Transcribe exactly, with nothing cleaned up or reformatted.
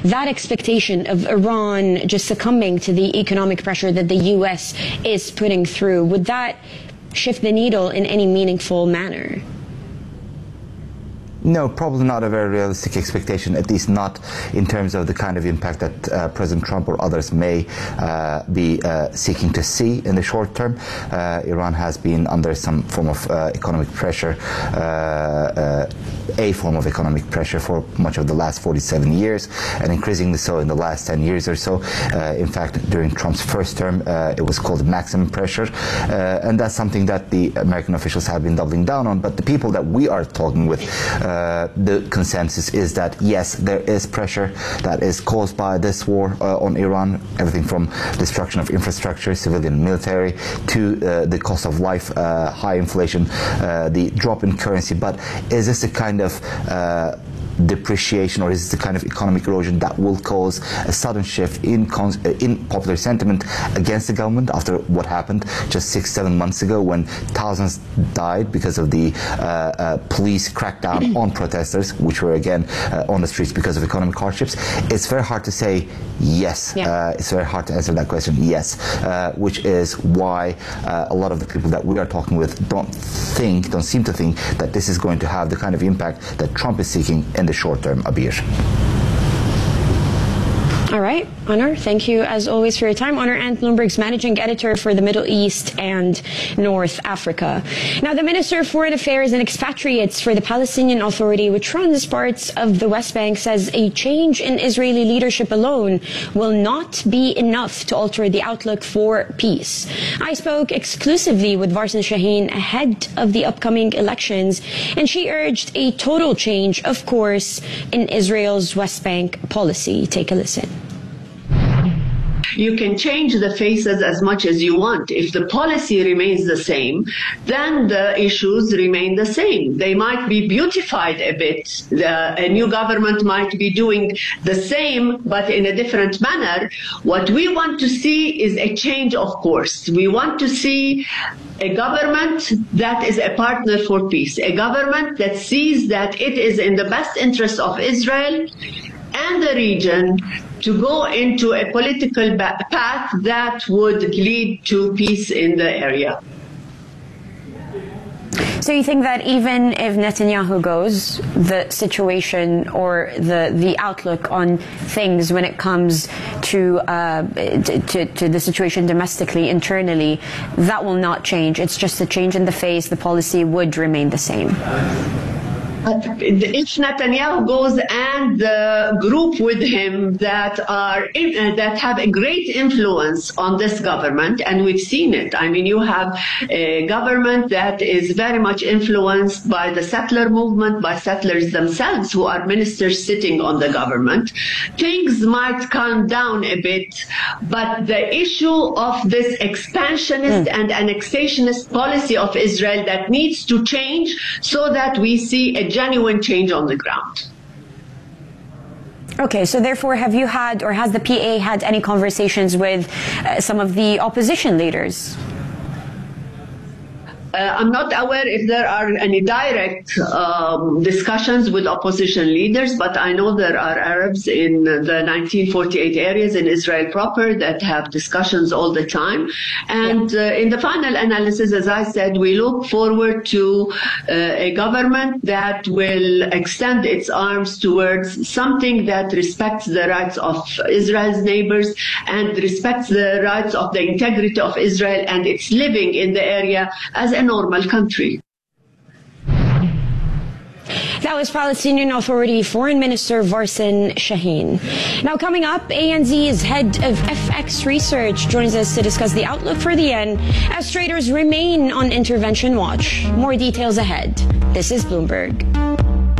that expectation of Iran just succumbing to the economic pressure that the U S is putting through, would that shift the needle in any meaningful manner? No, probably not a very realistic expectation, at least not in terms of the kind of impact that uh, President Trump or others may uh, be uh, seeking to see in the short term. Uh, Iran has been under some form of uh, economic pressure, uh, uh, a form of economic pressure for much of the last forty-seven years, and increasingly so in the last ten years or so. Uh, in fact, during Trump's first term, uh, it was called maximum pressure, uh, and that's something that the American officials have been doubling down on. But the people that we are talking with, uh, Uh, the consensus is that yes, there is pressure that is caused by this war uh, on Iran, everything from destruction of infrastructure, civilian, military, to uh, the cost of life, uh, high inflation, uh, the drop in currency. But is this a kind of uh, depreciation, or is this the kind of economic erosion that will cause a sudden shift in cons in popular sentiment against the government after what happened just six, seven months ago when thousands died because of the uh, uh, police crackdown on protesters, which were again uh, on the streets because of economic hardships? It's very hard to say yes. Yeah. Uh, it's very hard to answer that question, yes, uh, which is why uh, a lot of the people that we are talking with don't think, don't seem to think that this is going to have the kind of impact that Trump is seeking in the short term, Abir. All right, Honor, thank you as always for your time. Honor Ant, Bloomberg's managing editor for the Middle East and North Africa. Now, the Minister of Foreign Affairs and Expatriates for the Palestinian Authority, which runs parts of the West Bank, says a change in Israeli leadership alone will not be enough to alter the outlook for peace. I spoke exclusively with Varsin Shaheen ahead of the upcoming elections, and she urged a total change, of course, in Israel's West Bank policy. Take a listen. You can change the faces as much as you want. If the policy remains the same, then the issues remain the same. They might be beautified a bit. The, a new government might be doing the same, but in a different manner. What we want to see is a change of course. We want to see a government that is a partner for peace, a government that sees that it is in the best interest of Israel and the region to go into a political path that would lead to peace in the area. So you think that even if Netanyahu goes, the situation or the the outlook on things when it comes to uh, to, to the situation domestically, internally, that will not change? It's just a change in the face. The policy would remain the same. If Netanyahu goes and the group with him that are in, uh, that have a great influence on this government, and we've seen it. I mean, you have a government that is very much influenced by the settler movement, by settlers themselves who are ministers sitting on the government. Things might calm down a bit, but the issue of this expansionist mm. and annexationist policy of Israel that needs to change so that we see a genuine change on the ground. Okay, so therefore, have you had, or has the P A had any conversations with uh, some of the opposition leaders? Uh, I'm not aware if there are any direct um, discussions with opposition leaders, but I know there are Arabs in the nineteen forty-eight areas in Israel proper that have discussions all the time. And uh, in the final analysis, as I said, we look forward to uh, a government that will extend its arms towards something that respects the rights of Israel's neighbors and respects the rights of the integrity of Israel and its living in the area as a normal country. That was Palestinian Authority Foreign Minister Varsin Shaheen. Now coming up, A N Z's head of F X Research joins us to discuss the outlook for the yen as traders remain on intervention watch. More details ahead. This is Bloomberg.